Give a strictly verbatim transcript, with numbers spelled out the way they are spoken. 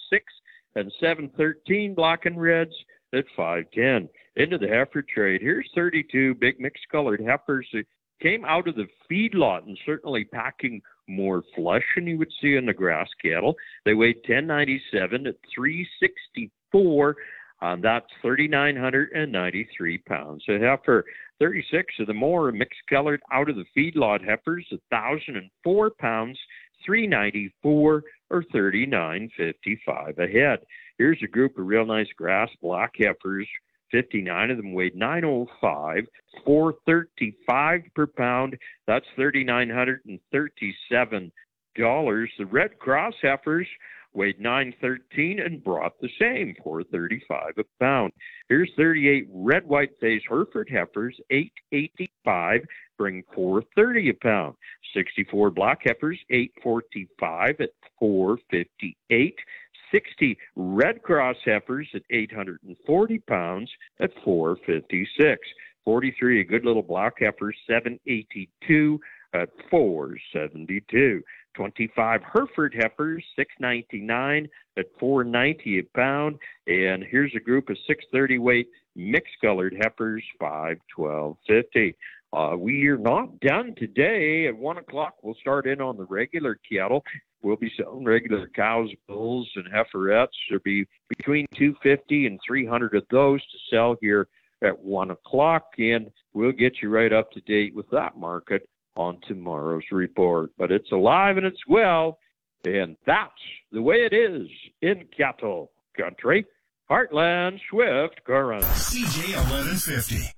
six and seven thirteen. Black and reds at five ten. Into the heifer trade. Here's thirty-two big mixed colored heifers that came out of the feedlot and certainly packing more flesh than you would see in the grass cattle. They weighed ten ninety-seven at three sixty-four. Um, that's three thousand nine hundred ninety-three pounds. A heifer, thirty-six of the more mixed colored out of the feedlot heifers, one thousand four pounds, three ninety-four or thirty-nine fifty-five a head. Here's a group of real nice grass black heifers. fifty-nine of them weighed nine oh five, four thirty-five per pound. That's three thousand nine hundred thirty-seven dollars. The red cross heifers weighed nine thirteen and brought the same, four thirty-five a pound. Here's thirty-eight red white face Hereford heifers, eight eighty-five, bring four thirty a pound. sixty-four black heifers, eight forty-five at four fifty-eight. sixty red cross heifers at eight hundred forty pounds at four fifty-six. forty-three a good little black heifer, seven eighty-two at four seventy-two. twenty-five Hereford heifers, six ninety-nine at four ninety a pound. And here's a group of six thirty weight mixed colored heifers, five twelve fifty. Uh, we are not done today. At one o'clock, we'll start in on the regular cattle. We'll be selling regular cows, bulls, and heiferettes. There'll be between two fifty and three hundred of those to sell here at one o'clock, and we'll get you right up to date with that market on tomorrow's report. But it's alive and it's well, and that's the way it is in cattle country. Heartland Swift Current. C J eleven fifty.